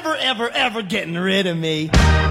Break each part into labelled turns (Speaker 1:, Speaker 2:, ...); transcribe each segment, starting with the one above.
Speaker 1: never, ever, ever getting rid of me.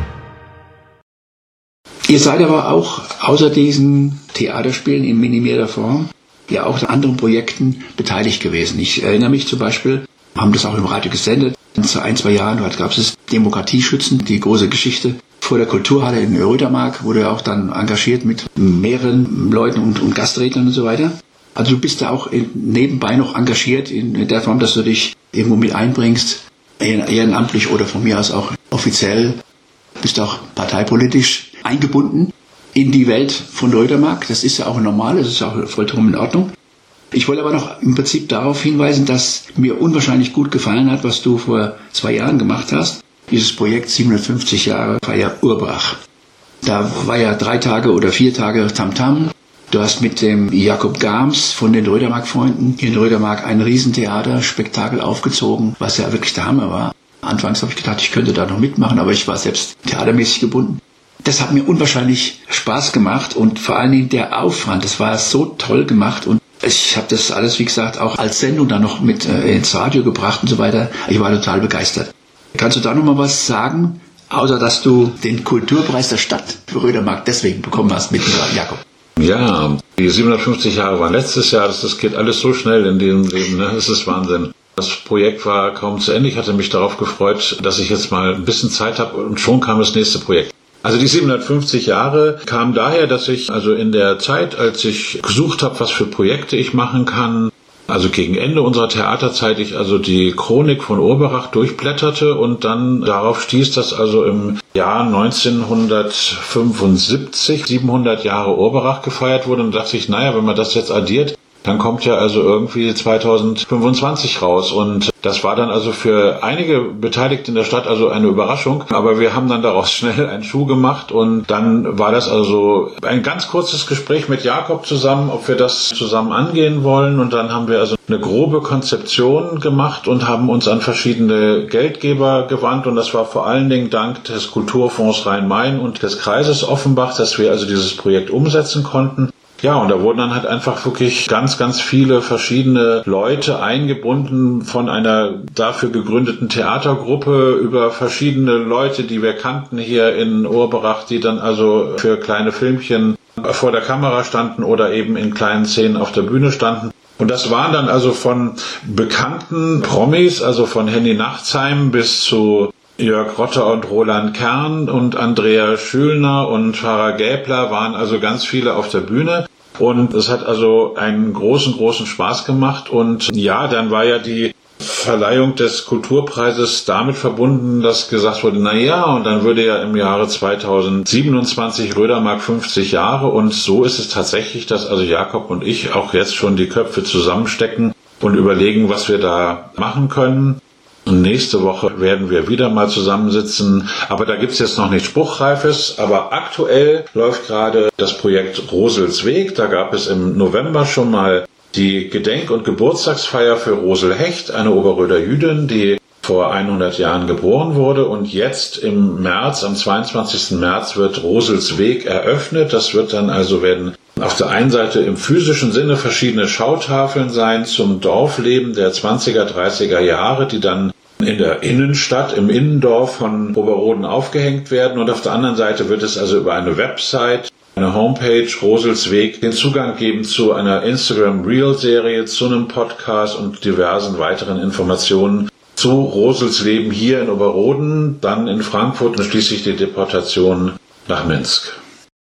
Speaker 2: Ihr seid aber auch außer diesen Theaterspielen in minimierter Form ja auch an anderen Projekten beteiligt gewesen. Ich erinnere mich zum Beispiel, wir haben das auch im Radio gesendet, vor 1-2 Jahren, dort gab es das Demokratieschützen, die große Geschichte vor der Kulturhalle in Rödermark, wurde ja auch dann engagiert mit mehreren Leuten und Gastrednern und so weiter. Also du bist da auch nebenbei noch engagiert in der Form, dass du dich irgendwo mit einbringst, ehrenamtlich oder von mir aus auch offiziell, bist auch parteipolitisch eingebunden in die Welt von Rödermark. Das ist ja auch normal, das ist auch vollkommen in Ordnung. Ich wollte aber noch im Prinzip darauf hinweisen, dass mir unwahrscheinlich gut gefallen hat, was du vor 2 Jahren gemacht hast. Dieses Projekt 750 Jahre Feier Urbrach. Da war ja 3 Tage oder 4 Tage Tamtam. Du hast mit dem Jakob Gams von den Rödermark-Freunden hier in Rödermark ein Riesentheaterspektakel aufgezogen, was ja wirklich der Hammer war. Anfangs habe ich gedacht, ich könnte da noch mitmachen, aber ich war selbst theatermäßig gebunden. Das hat mir unwahrscheinlich Spaß gemacht und vor allen Dingen der Aufwand, das war so toll gemacht und ich habe das alles, wie gesagt, auch als Sendung dann noch mit ins Radio gebracht und so weiter. Ich war total begeistert. Kannst du da noch mal was sagen, außer dass du den Kulturpreis der Stadt für Rödermark deswegen bekommen hast mit Jakob?
Speaker 3: Ja, die 750 Jahre waren letztes Jahr, das geht alles so schnell in diesem Leben, ne? Das ist Wahnsinn. Das Projekt war kaum zu Ende, ich hatte mich darauf gefreut, dass ich jetzt mal ein bisschen Zeit habe und schon kam das nächste Projekt. Also die 750 Jahre kam daher, dass ich also in der Zeit, als ich gesucht habe, was für Projekte ich machen kann, also gegen Ende unserer Theaterzeit, ich also die Chronik von Urberach durchblätterte und dann darauf stieß, dass also im Jahr 1975 700 Jahre Urberach gefeiert wurde und dachte ich, naja, wenn man das jetzt addiert, dann kommt ja also irgendwie 2025 raus und das war dann also für einige Beteiligte in der Stadt also eine Überraschung, aber wir haben dann daraus schnell einen Schuh gemacht und dann war das also ein ganz kurzes Gespräch mit Jakob zusammen, ob wir das zusammen angehen wollen und dann haben wir also eine grobe Konzeption gemacht und haben uns an verschiedene Geldgeber gewandt und das war vor allen Dingen dank des Kulturfonds Rhein-Main und des Kreises Offenbach, dass wir also dieses Projekt umsetzen konnten. Ja, und da wurden dann halt einfach wirklich ganz, ganz viele verschiedene Leute eingebunden von einer dafür gegründeten Theatergruppe über verschiedene Leute, die wir kannten hier in Urberach, die dann also für kleine Filmchen vor der Kamera standen oder eben in kleinen Szenen auf der Bühne standen. Und das waren dann also von bekannten Promis, also von Henny Nachtsheim bis zu Jörg Rotter und Roland Kern und Andrea Schülner und Farah Gäbler waren also ganz viele auf der Bühne. Und es hat also einen großen, großen Spaß gemacht. Und ja, dann war ja die Verleihung des Kulturpreises damit verbunden, dass gesagt wurde, na ja, und dann würde ja im Jahre 2027 Rödermark 50 Jahre. Und so ist es tatsächlich, dass also Jakob und ich auch jetzt schon die Köpfe zusammenstecken und überlegen, was wir da machen können. Und nächste Woche werden wir wieder mal zusammensitzen, aber da gibt's jetzt noch nichts Spruchreifes, aber aktuell läuft gerade das Projekt Rosels Weg. Da gab es im November schon mal die Gedenk- und Geburtstagsfeier für Rosel Hecht, eine Oberröder Jüdin, die vor 100 Jahren geboren wurde und jetzt im März, am 22. März wird Rosels Weg eröffnet. Das wird dann also werden auf der einen Seite im physischen Sinne verschiedene Schautafeln sein zum Dorfleben der 20er, 30er Jahre, die dann in der Innenstadt, im Innendorf von Oberroden aufgehängt werden. Und auf der anderen Seite wird es also über eine Website, eine Homepage, Rosels Weg, den Zugang geben zu einer Instagram-Reel-Serie, zu einem Podcast und diversen weiteren Informationen zu Rosels Leben hier in Oberroden, dann in Frankfurt und schließlich die Deportation nach Minsk.